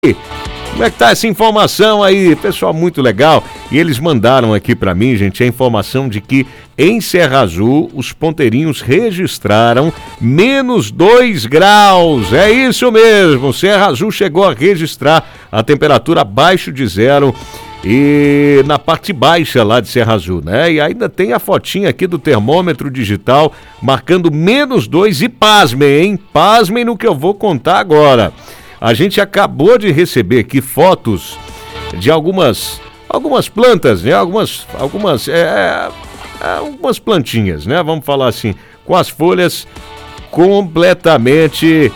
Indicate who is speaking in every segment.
Speaker 1: Como é que tá essa informação aí? Pessoal, muito legal. E eles mandaram aqui pra mim, gente, a informação de que em Serra Azul os ponteirinhos registraram -2 graus. É isso mesmo, Serra Azul chegou a registrar a temperatura abaixo de zero e na parte baixa lá de Serra Azul, né? E ainda tem a fotinha aqui do termômetro digital marcando -2 e pasmem, hein? Pasmem no que eu vou contar agora. A gente acabou de receber aqui fotos de algumas plantas, né? Algumas plantinhas, né? Vamos falar assim, com as folhas completamente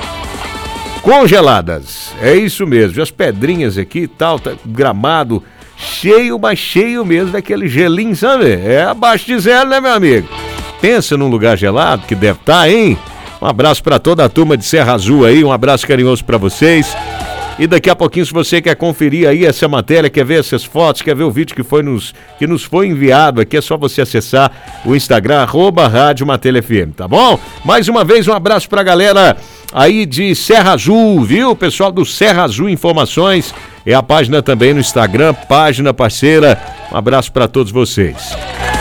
Speaker 1: congeladas. É isso mesmo. As pedrinhas aqui e tal, tá, gramado cheio, mas cheio mesmo daquele gelinho, sabe? É abaixo de zero, né, meu amigo? Pensa num lugar gelado que deve estar, hein? Um abraço para toda a turma de Serra Azul aí, um abraço carinhoso para vocês. E daqui a pouquinho, se você quer conferir aí essa matéria, quer ver essas fotos, quer ver o vídeo que nos foi enviado aqui, é só você acessar o Instagram, @Rádio Matelê FM, tá bom? Mais uma vez, um abraço pra galera aí de Serra Azul, viu? Pessoal do Serra Azul Informações, é a página também no Instagram, página parceira. Um abraço pra todos vocês.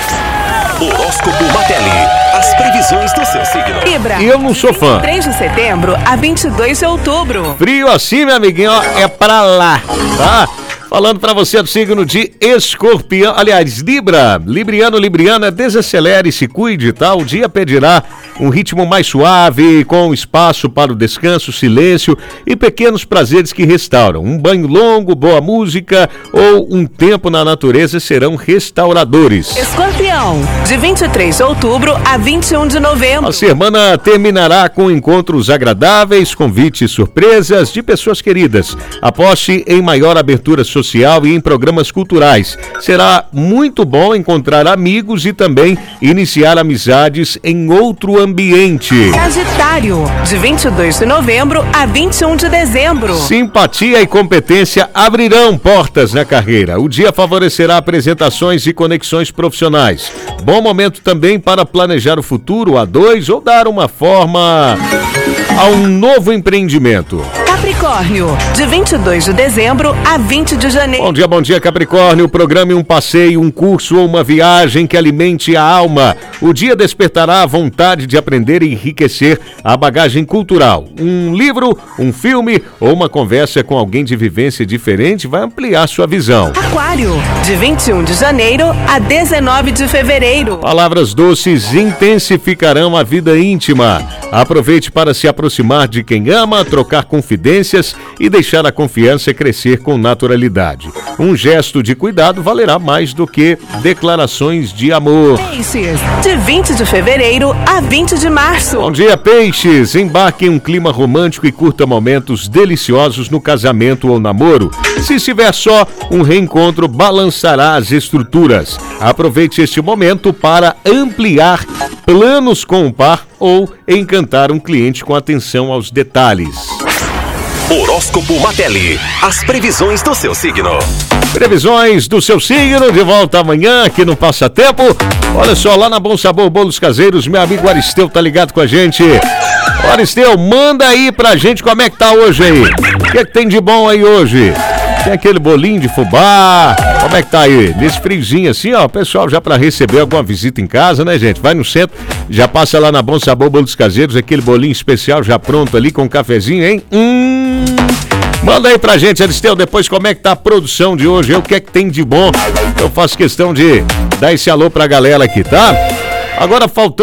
Speaker 2: Horóscopo Matelê. As previsões do seu signo.
Speaker 3: Libra.
Speaker 1: E eu não sou fã.
Speaker 3: 3 de setembro a 22 de outubro.
Speaker 1: Frio assim, meu amiguinho, ó, é pra lá, tá? Falando pra você do signo de Escorpião, aliás, Libra, Libriana, desacelere, se cuide, tá? O dia pedirá um ritmo mais suave, com espaço para o descanso, silêncio e pequenos prazeres que restauram. Um banho longo, boa música ou um tempo na natureza serão restauradores.
Speaker 3: Escorpião, de 23 de outubro a 21 de novembro.
Speaker 1: A semana terminará com encontros agradáveis, convites, surpresas de pessoas queridas. Aposte em maior abertura social e em programas culturais. Será muito bom encontrar amigos e também iniciar amizades em outro ambiente.
Speaker 3: Sagitário, de 22 de novembro a 21 de dezembro.
Speaker 1: Simpatia e competência abrirão portas na carreira. O dia favorecerá apresentações e conexões profissionais. Bom momento também para planejar o futuro a dois ou dar uma forma a um novo empreendimento.
Speaker 3: Capricórnio, de 22 de dezembro a 20 de janeiro.
Speaker 1: Bom dia, Capricórnio. Programe um passeio, um curso ou uma viagem que alimente a alma. O dia despertará a vontade de aprender e enriquecer a bagagem cultural. Um livro, um filme ou uma conversa com alguém de vivência diferente vai ampliar sua visão.
Speaker 3: Aquário, de 21 de janeiro a 19 de fevereiro.
Speaker 1: Palavras doces intensificarão a vida íntima. Aproveite para se aproximar de quem ama, trocar confidências e deixar a confiança crescer com naturalidade. Um gesto de cuidado valerá mais do que declarações de amor.
Speaker 3: Peixes, de 20 de fevereiro a 20 de março.
Speaker 1: Bom dia, Peixes. Embarque em um clima romântico e curta momentos deliciosos no casamento ou namoro. Se estiver só, um reencontro balançará as estruturas. Aproveite este momento para ampliar planos com um par ou encantar um cliente com atenção aos detalhes.
Speaker 2: Horóscopo Matelê. As previsões do seu signo.
Speaker 1: Previsões do seu signo, de volta amanhã aqui no Passatempo. Olha só, lá na Bom Sabor Bolos Caseiros, meu amigo Aristeu tá ligado com a gente. Aristeu, manda aí pra gente como é que tá hoje aí. O que é que tem de bom aí hoje? Tem aquele bolinho de fubá, como é que tá aí? Nesse friozinho assim, ó, pessoal já pra receber alguma visita em casa, né, gente? Vai no centro, já passa lá na Bom Sabor Bolos Caseiros, aquele bolinho especial já pronto ali com um cafezinho, hein? Manda aí pra gente, Aristeu, depois como é que tá a produção de hoje, o que é que tem de bom. Eu faço questão de dar esse alô pra galera aqui, tá? Agora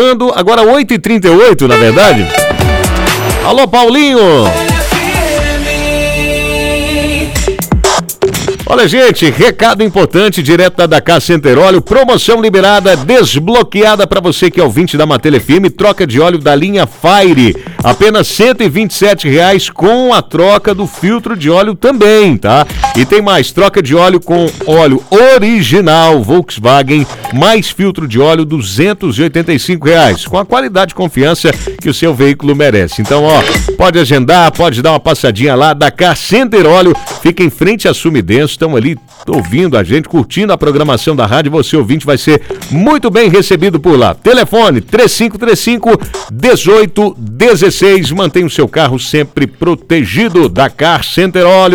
Speaker 1: 8h38, na verdade. Alô, Paulinho! Olha, gente, recado importante direto da Dakar Center Óleo, promoção liberada, desbloqueada para você que é ouvinte da Matelê FM, troca de óleo da linha Fire, apenas R$ 127 com a troca do filtro de óleo também, tá? E tem mais, troca de óleo com óleo original Volkswagen, mais filtro de óleo, R$285, com a qualidade e confiança que o seu veículo merece. Então, ó, pode agendar, pode dar uma passadinha lá, Dakar Center Óleo, fica em frente à Sumidenso, estão ali ouvindo a gente, curtindo a programação da rádio, você ouvinte vai ser muito bem recebido por lá. Telefone 3535-1816, mantenha o seu carro sempre protegido. Dakar Center Óleo.